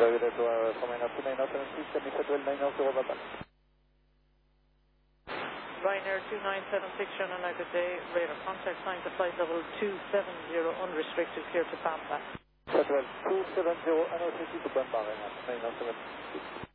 David to Commander 2976, send me Federal 900 back. Ryanair 2976, Shannon, good day. Radar contact sign to flight level 270, unrestricted, clear to Pampa. Federal 270, unrestricted to Pampa, 976.